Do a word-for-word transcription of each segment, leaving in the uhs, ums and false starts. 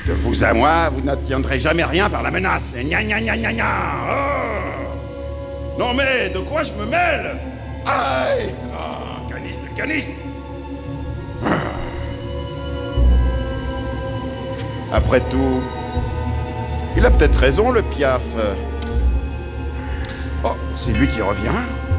De vous à moi, vous n'obtiendrez jamais rien par la menace. Gna gna gna gna gna. Oh. Non mais, de quoi je me mêle? Aïe. Oh, canisme, canisme. Après tout, il a peut-être raison, le Piaf. Oh, c'est lui qui revient?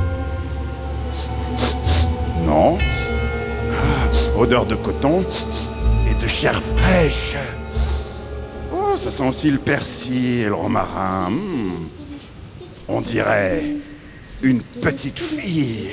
Non. Ah, odeur de coton et de chair fraîche. Oh, ça sent aussi le persil et le romarin. Mmh. On dirait une petite fille.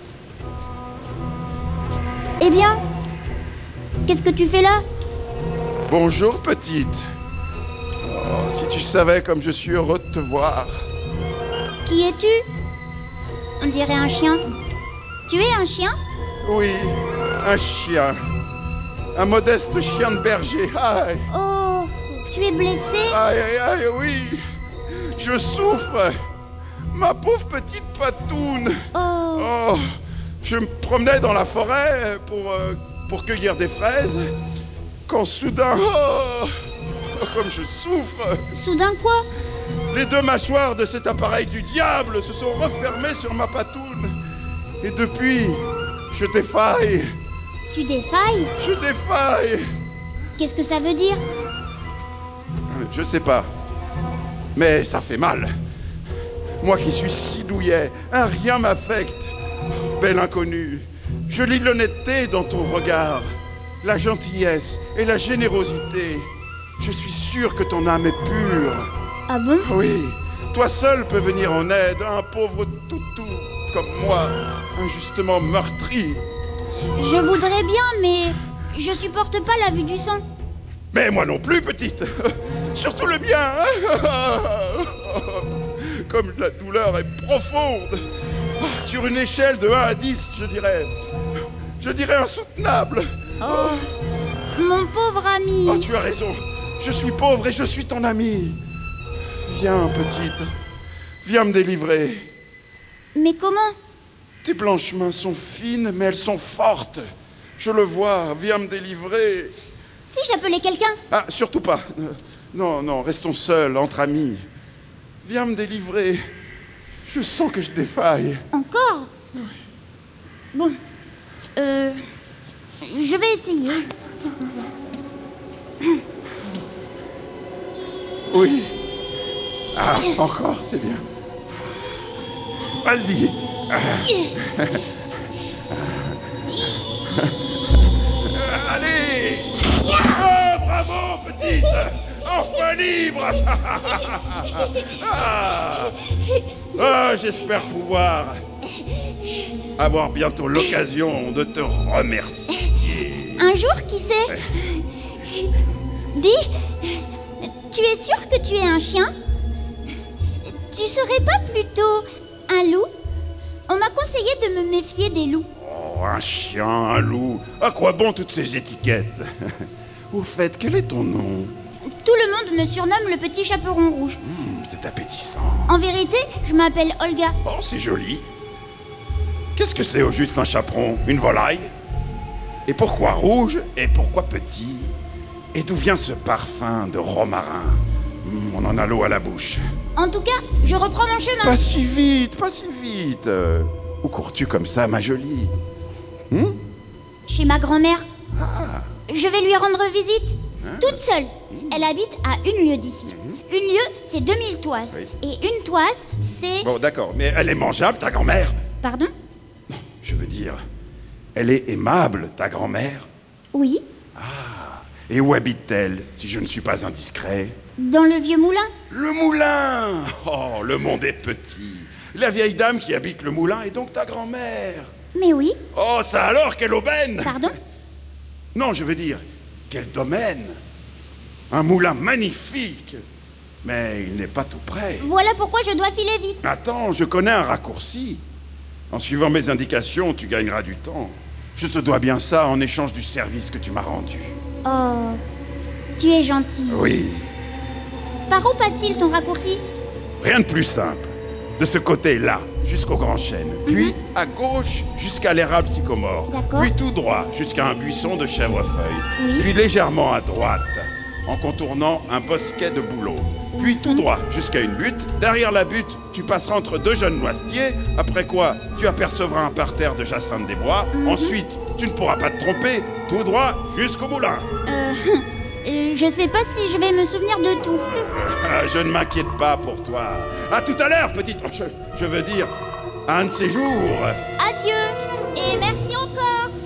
Eh bien, qu'est-ce que tu fais là? Bonjour, petite. Oh, si tu savais comme je suis heureux de te voir. Qui es-tu? On dirait un chien. Tu es un chien? Oui, un chien. Un modeste chien de berger. Aïe. Oh, tu es blessé? Aïe, aïe, aïe, oui. Je souffre. Ma pauvre petite patoune. Oh. Oh, je me promenais dans la forêt pour, euh, pour cueillir des fraises. Quand soudain, oh, oh, comme je souffre. Soudain quoi? Les deux mâchoires de cet appareil du diable se sont refermées sur ma patoune. Et depuis, je défaille. Tu défailles? Je défaille. Qu'est-ce que ça veut dire? Je sais pas. Mais ça fait mal. Moi qui suis si douillet, un rien m'affecte. Belle inconnue, je lis l'honnêteté dans ton regard, la gentillesse et la générosité. Je suis sûr que ton âme est pure. Ah bon? Oui, toi seul peux venir en aide à un pauvre toutou comme moi, injustement meurtri. Je voudrais bien, mais je supporte pas la vue du sang. Mais moi non plus, petite. Surtout le mien. Comme la douleur est profonde. Sur une échelle de un à dix, je dirais... Je dirais insoutenable. Oh, mon pauvre ami. Oh, tu as raison. Je suis pauvre et je suis ton ami. Viens, petite. Viens me délivrer. Mais comment? Tes blanches mains sont fines, mais elles sont fortes. Je le vois. Viens me délivrer. Si j'appelais quelqu'un? Ah, surtout pas. Non, non, restons seuls, entre amis. Viens me délivrer. Je sens que je défaille. Encore? Oui. Bon. Euh... Je vais essayer. Oui. Ah, encore, c'est bien. Vas-y. Allez. Oh, bravo, petite. Enfin libre. Ah. Ah, j'espère pouvoir avoir bientôt l'occasion de te remercier. Un jour, qui sait? Dis, tu es sûr que tu es un chien? Tu serais pas plutôt un loup? On m'a conseillé de me méfier des loups. Oh, un chien, un loup. À quoi bon toutes ces étiquettes? Au fait, quel est ton nom? Tout le monde me surnomme le petit chaperon rouge. Mmh, c'est appétissant. En vérité, je m'appelle Olga. Oh, c'est joli. Qu'est-ce que c'est au juste un chaperon? Une volaille? Et pourquoi rouge? Et pourquoi petit? Et d'où vient ce parfum de romarin? Mmh, on en a l'eau à la bouche. En tout cas, je reprends mon chemin. Pas si vite, pas si vite. Euh, où cours-tu comme ça, ma jolie? Mmh? Chez ma grand-mère. Ah. Je vais lui rendre visite. Hein? Toute seule. Elle habite à une lieue d'ici. Mmh. Une lieue, c'est deux mille toises. Oui. Et une toise, c'est... Bon, d'accord, mais elle est mangeable, ta grand-mère? Pardon? Je veux dire, elle est aimable, ta grand-mère? Oui. Ah, et où habite-t-elle, si je ne suis pas indiscret? Dans le vieux moulin. Le moulin! Oh, le monde est petit. La vieille dame qui habite le moulin est donc ta grand-mère. Mais oui. Oh, ça alors, quelle aubaine! Pardon? Non, je veux dire, quel domaine! Un moulin magnifique! Mais il n'est pas tout près. Voilà pourquoi je dois filer vite. Attends, je connais un raccourci. En suivant mes indications, tu gagneras du temps. Je te dois bien ça en échange du service que tu m'as rendu. Oh, tu es gentil. Oui. Par où passe-t-il ton raccourci? Rien de plus simple. De ce côté-là, jusqu'au grand chêne. Puis à gauche jusqu'à l'érable sycomore. D'accord. Puis tout droit jusqu'à un buisson de chèvrefeuille. Oui. Puis légèrement à droite en contournant un bosquet de bouleaux. Puis tout droit jusqu'à une butte. Derrière la butte, tu passeras entre deux jeunes noisetiers, après quoi tu apercevras un parterre de jacinthe des bois. Mm-hmm. Ensuite, tu ne pourras pas te tromper, tout droit jusqu'au moulin. Euh... Je sais pas si je vais me souvenir de tout. Euh, je ne m'inquiète pas pour toi. À tout à l'heure, petite... Je, je veux dire, à un de ces jours. Adieu, et merci encore.